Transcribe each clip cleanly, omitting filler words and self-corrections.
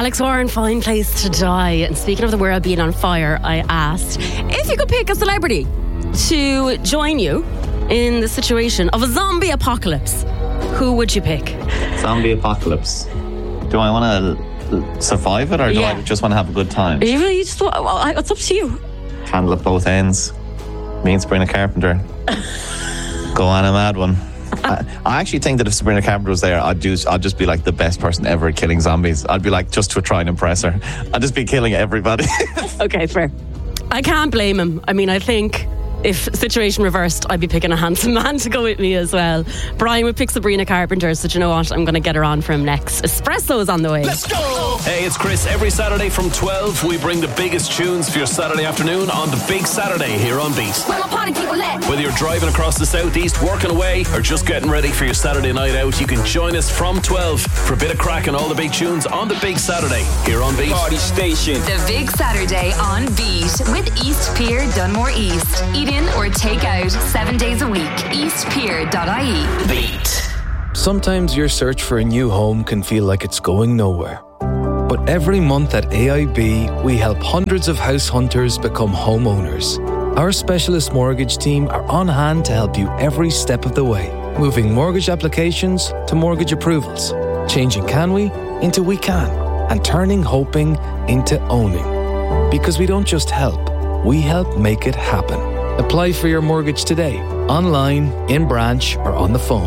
Alex Warren, Fine Place to Die. And speaking of the world being on fire, I asked if you could pick a celebrity to join you in the situation of a zombie apocalypse. Who would you pick? Zombie apocalypse. Do I want to survive it, or do I just want to have a good time? It's up to you. Handle it both ends. Me and Sabrina Carpenter. Go on a mad one. I actually think that if Sabrina Carpenter was there, I'd just be like the best person ever at killing zombies. I'd be like, just to try and impress her, I'd just be killing everybody. Okay, fair. I can't blame him. I mean, I think if situation reversed, I'd be picking a handsome man to go with me as well. Brian would pick Sabrina Carpenter, so do you know what? I'm going to get her on for him next. Espresso is on the way. Let's go! Hey, it's Chris. Every Saturday from 12, we bring the biggest tunes for your Saturday afternoon on the Big Saturday here on Beat. Whether you're driving across the southeast, working away, or just getting ready for your Saturday night out, you can join us from 12 for a bit of crack and all the big tunes on the Big Saturday here on Beat. Party station. The Big Saturday on Beat with East Pier Dunmore East. Eat in or take out 7 days a week. eastpier.ie. Beat. Sometimes your search for a new home can feel like it's going nowhere. But every month at AIB, we help hundreds of house hunters become homeowners. Our specialist mortgage team are on hand to help you every step of the way, moving mortgage applications to mortgage approvals, changing can we into we can, and turning hoping into owning. Because we don't just help, we help make it happen. Apply for your mortgage today, online, in branch, or on the phone.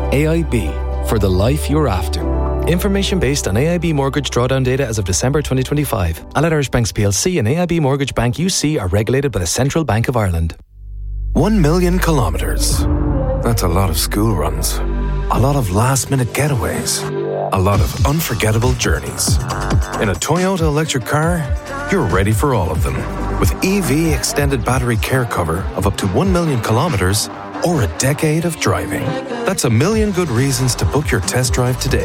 AIB, for the life you're after. Information based on AIB mortgage drawdown data as of December 2025. Allied Irish Banks PLC and AIB Mortgage Bank UC are regulated by the Central Bank of Ireland. 1 million kilometres. That's a lot of school runs. A lot of last-minute getaways. A lot of unforgettable journeys. In a Toyota electric car, you're ready for all of them. With EV extended battery care cover of up to 1 million kilometres or a decade of driving. That's a million good reasons to book your test drive today.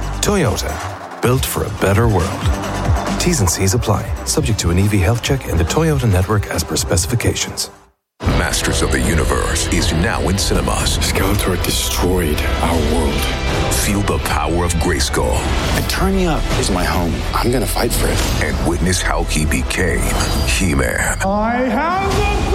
Toyota, built for a better world. T's and C's apply, subject to an EV health check in the Toyota network as per specifications. Masters of the Universe is now in cinemas. Skeletor destroyed our world. Feel the power of Grayskull. Eternia is my home. I'm gonna fight for it. And witness how he became He-Man. I have the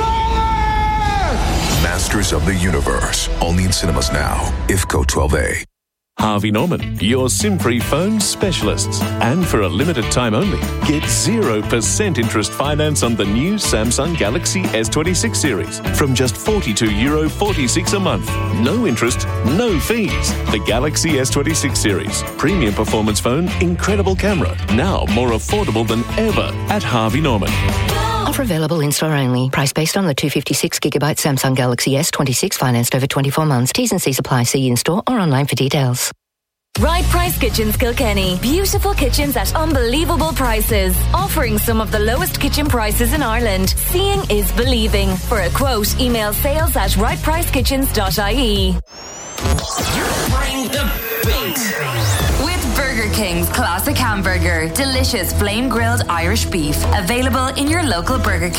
power! Masters of the Universe. Only in cinemas now. IFCO 12A. Harvey Norman, your SIM-free phone specialists. And for a limited time only, get 0% interest finance on the new Samsung Galaxy S26 series from just €42.46 a month. No interest, no fees. The Galaxy S26 series. Premium performance phone, incredible camera. Now more affordable than ever at Harvey Norman. Offer available in-store only. Price based on the 256GB Samsung Galaxy S26 financed over 24 months. T's and C's apply. See in-store or online for details. Right Price Kitchens Kilkenny. Beautiful kitchens at unbelievable prices. Offering some of the lowest kitchen prices in Ireland. Seeing is believing. For a quote, email sales@rightpricekitchens.ie. Bring the beat. With Burger King's classic hamburger. Delicious flame grilled Irish beef. Available in your local Burger King.